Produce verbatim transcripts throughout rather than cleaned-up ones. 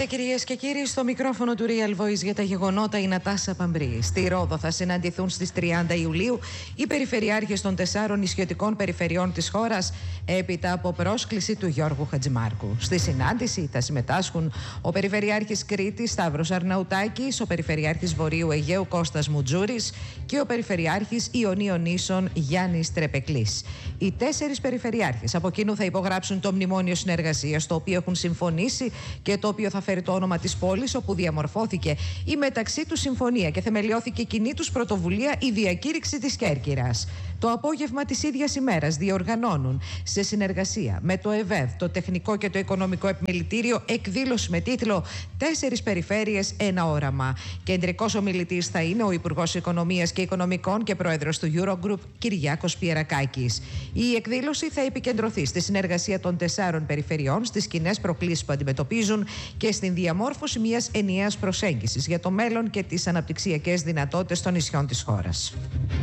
Χαίρετε κυρίες και κύριοι, στο μικρόφωνο του Real Voice για τα γεγονότα η Νατάσα Παμπρή. Στη Ρόδο θα συναντηθούν στις τριάντα Ιουλίου οι περιφερειάρχες των τεσσάρων νησιωτικών περιφερειών της χώρας έπειτα από πρόσκληση του Γιώργου Χατζημάρκου. Στη συνάντηση θα συμμετάσχουν ο Περιφερειάρχης Κρήτης Σταύρος Αρναουτάκης, ο Περιφερειάρχης Βορείου Αιγαίου Κώστας Μουτζούρης και ο Περιφερειάρχης Ιωνίων Νήσων Γιάννης Τρεπεκλής. Οι τέσσερις περιφερειάρχες από κοινού θα υπογράψουν το μνημόνιο συνεργασίας, το οποίο έχουν συμφωνήσει και το οποίο θα φέρει το όνομα της πόλης όπου διαμορφώθηκε η μεταξύ τους συμφωνία και θεμελιώθηκε κοινή τους πρωτοβουλία η διακήρυξη της Κέρκυρας. Το απόγευμα της ίδιας ημέρας διοργανώνουν σε συνεργασία με το ΕΒΕΔ, το Τεχνικό και το Οικονομικό Επιμελητήριο, εκδήλωση με τίτλο «Τέσσερις περιφέρειες, ένα όραμα». Κεντρικός ομιλητής θα είναι ο Υπουργός Οικονομίας και Οικονομικών και Πρόεδρος του Eurogroup, Κυριάκος Πιερακάκης. Η εκδήλωση θα επικεντρωθεί στη συνεργασία των τεσσάρων περιφερειών, στις κοινές προκλήσεις που αντιμετωπίζουν και στην διαμόρφωση μιας ενιαίας προσέγγισης για το μέλλον και τις αναπτυξιακές δυνατότητες των νησιών της χώρας.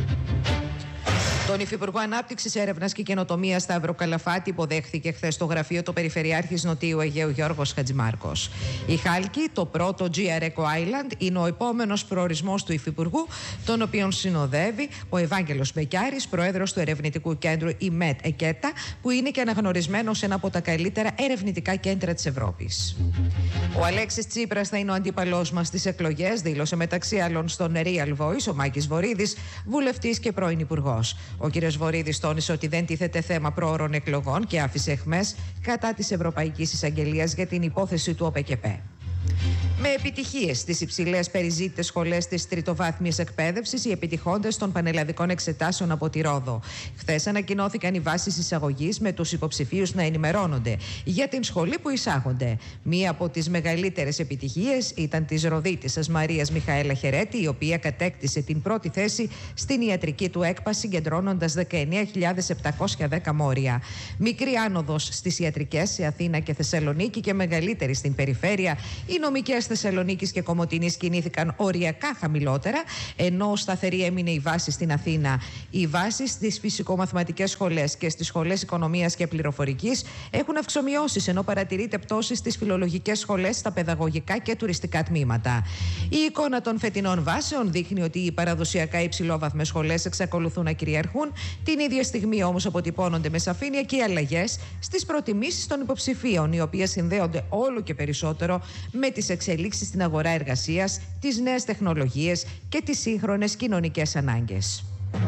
Τον Υφυπουργό Ανάπτυξης, Έρευνας και Καινοτομίας Σταύρο Καλαφάτη υποδέχθηκε χθες στο γραφείο του Περιφερειάρχης Νοτιού Αιγαίου Γιώργος Χατζημάρκος. Η Χάλκη, το πρώτο τζι αρ Eco Island, είναι ο επόμενος προορισμός του Υφυπουργού, τον οποίον συνοδεύει ο Ευάγγελος Μπεκιάρης, πρόεδρος του Ερευνητικού Κέντρου ΙΜΕΤ ΕΚΕΤΑ, που είναι και αναγνωρισμένο σε ένα από τα καλύτερα ερευνητικά κέντρα της Ευρώπης. Ο Αλέξης Τσίπρας θα είναι ο αντίπαλός μας στις εκλογές, δήλωσε μεταξύ άλλων στον Real Voice ο Μάκης Βορίδης, βουλευτής και πρώην υπουργός. Ο κ. Βορίδης τόνισε ότι δεν τίθεται θέμα πρόωρων εκλογών και άφησε εχμές κατά της Ευρωπαϊκής Εισαγγελίας για την υπόθεση του ΟΠΕΚΕΠΕ. Με επιτυχίες στις υψηλές περιζήτητες σχολές της τριτοβάθμιας εκπαίδευσης, οι επιτυχώντες των πανελλαδικών εξετάσεων από τη Ρόδο. Χθες ανακοινώθηκαν οι βάσεις εισαγωγής με τους υποψηφίους να ενημερώνονται για την σχολή που εισάγονται. Μία από τις μεγαλύτερες επιτυχίες ήταν της Ροδίτισσας Μαρίας Μιχαέλα Χερέτη, η οποία κατέκτησε την πρώτη θέση στην ιατρική του ΕΚΠΑ, συγκεντρώνοντας δεκαεννέα χιλιάδες επτακόσια δέκα μόρια. Μικρή άνοδος στις ιατρικές σε Αθήνα και Θεσσαλονίκη και μεγαλύτερη στην περιφέρεια. Οι νομικές Θεσσαλονίκης και Κομοτηνής κινήθηκαν οριακά χαμηλότερα, ενώ σταθερή έμεινε η βάση στην Αθήνα. Οι βάσεις στις φυσικομαθηματικές σχολές και στις σχολές οικονομίας και πληροφορικής έχουν αυξομειώσεις, ενώ παρατηρείται πτώση στις φιλολογικές σχολές, στα παιδαγωγικά και τουριστικά τμήματα. Η εικόνα των φετινών βάσεων δείχνει ότι οι παραδοσιακά υψηλόβαθμες σχολές εξακολουθούν να κυριαρχούν. Την ίδια στιγμή όμως αποτυπώνονται με σαφήνεια και οι αλλαγές στις προτιμήσεις των υποψηφίων, οι οποίες συνδέονται όλο και περισσότερο με τις εξελίξεις στην αγορά εργασίας, τις νέες τεχνολογίες και τις σύγχρονες κοινωνικές ανάγκες.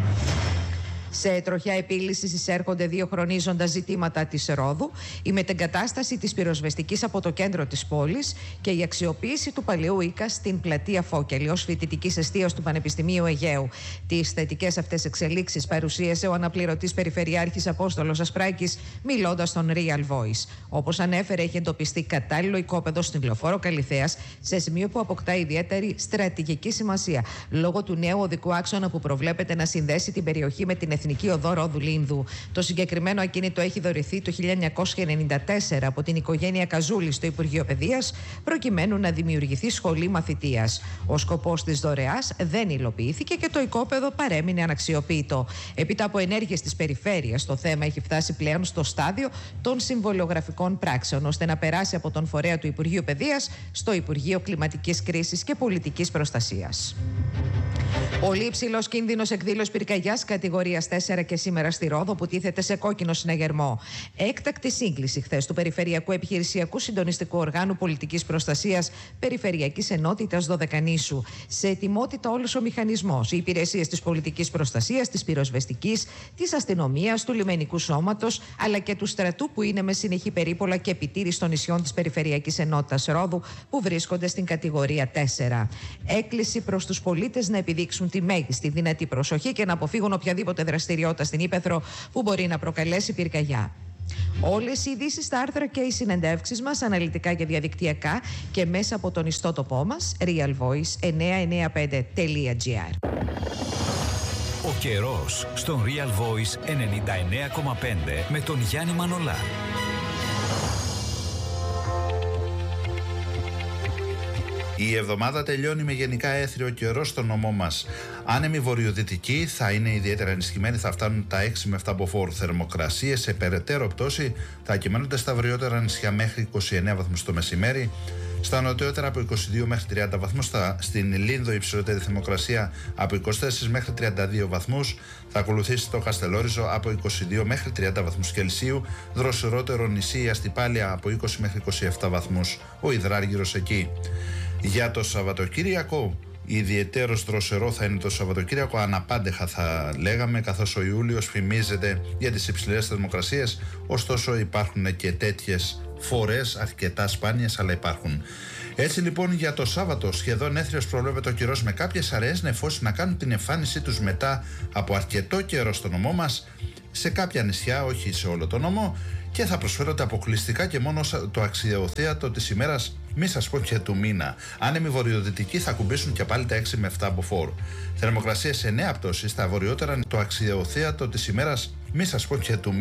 Σε τροχιά επίλυσης εισέρχονται δύο χρονίζοντα ζητήματα της Ρόδου, η μετεγκατάσταση της πυροσβεστικής από το κέντρο της πόλης και η αξιοποίηση του παλαιού οίκα στην πλατεία Φώκελη ως φοιτητικής εστίασης του Πανεπιστημίου Αιγαίου. Τις θετικές αυτές εξελίξεις παρουσίασε ο αναπληρωτής Περιφερειάρχης Απόστολος Ασπράκης, μιλώντας στον Real Voice. Όπως ανέφερε, έχει εντοπιστεί κατάλληλο οικόπεδο στην Λεωφόρο Καλιθέας, σε σημείο που αποκτά ιδιαίτερη στρατηγική σημασία, λόγω του νέου οδικού άξονα που προβλέπεται να συνδέσει την περιοχή με την Εθνική Οδό Ρόδου Λίνδου. Το συγκεκριμένο ακίνητο έχει δωρηθεί το χίλια εννιακόσια ενενήντα τέσσερα από την οικογένεια Καζούλη στο Υπουργείο Παιδείας, προκειμένου να δημιουργηθεί σχολή μαθητείας. Ο σκοπός της δωρεάς δεν υλοποιήθηκε και το οικόπεδο παρέμεινε αναξιοποιητό. Έπειτα από ενέργειες της περιφέρειας, το θέμα έχει φτάσει πλέον στο στάδιο των συμβολιογραφικών πράξεων, ώστε να περάσει από τον φορέα του Υπουργείου Παιδείας στο Υπουργείο Κλιματικής Κρίσης και Πολιτικής Προστασίας. Πολύ υψηλός κίνδυνος εκδήλωσης πυρκαγιάς κατηγορίας τέσσερα και σήμερα στη Ρόδο, που τίθεται σε κόκκινο συναγερμό. Έκτακτη σύγκληση χθες του Περιφερειακού Επιχειρησιακού Συντονιστικού Οργάνου Πολιτικής Προστασίας Περιφερειακής Ενότητας Δωδεκανήσου. Σε ετοιμότητα όλος ο μηχανισμός, οι υπηρεσίες της πολιτικής προστασίας, της πυροσβεστικής, της αστυνομίας, του λιμενικού σώματος, αλλά και του στρατού, που είναι με συνεχή περίπολα και επιτήρηση των νησιών της Περιφερειακής Ενότητας Ρόδου, που βρίσκονται στην κατηγορία τέσσερα. Έκκληση προς τους πολίτες να επιδείξουν τη μέγιστη δυνατή προσοχή και να αποφύγουν οποιαδήποτε δραστηριότητα στην ύπαιθρο που μπορεί να προκαλέσει πυρκαγιά. Όλες οι ειδήσεις, τα άρθρα και οι συνεντεύξεις μας αναλυτικά και διαδικτυακά και μέσα από τον ιστότοπό μας real voice εννιακόσια ενενήντα πέντε τελεία τζι άρ. Ο καιρός στον Real Voice ενενήντα εννέα κόμμα πέντε με τον Γιάννη Μανολά. Η εβδομάδα τελειώνει με γενικά έθριο καιρό στο νομό μας. Άνεμοι βορειοδυτικοί θα είναι ιδιαίτερα ενισχυμένοι, θα φτάνουν τα έξι με επτά μποφόρ. Θερμοκρασίες σε περαιτέρω πτώση θα κυμαίνονται στα βριότερα νησιά μέχρι είκοσι εννέα βαθμούς το μεσημέρι Στα νοτιότερα από είκοσι δύο μέχρι τριάντα βαθμούς, στην Λίνδο η υψηλότερη θερμοκρασία από είκοσι τέσσερα μέχρι τριάντα δύο βαθμούς, θα ακολουθήσει το Χαστελόριζο από είκοσι δύο μέχρι τριάντα βαθμούς Κελσίου, δροσερότερο νησί η Αστυπάλια από είκοσι μέχρι είκοσι επτά βαθμούς, ο Υδράργυρος εκεί. Για το Σαββατοκύριακο, ιδιαιτέρως δροσερό θα είναι το Σαββατοκύριακο, αναπάντεχα θα λέγαμε, καθώς ο Ιούλιος φημίζεται για τις υψηλές θερμοκρασίες, ωστόσο υπάρχουν και τέτοιες φορές, αρκετά σπάνιες, αλλά υπάρχουν. Έτσι λοιπόν για το Σάββατο σχεδόν έθριος προβλέπεται ο καιρός, με κάποιες αραιές νεφώσεις να κάνουν την εμφάνισή τους μετά από αρκετό καιρό στο νομό μας, σε κάποια νησιά, όχι σε όλο το νομό, και θα προσφέρονται αποκλειστικά και μόνο το αξιοθέατο της ημέρας, μη σας πω και του μήνα. Άνεμοι βορειοδυτικοί θα κουμπίσουν και πάλι τα έξι με επτά μποφόρ. Θερμοκρασία σε νέα πτώση στα βορειότερα, το αξιοθέατο της ημέρας, μη σας πω και του μήνα.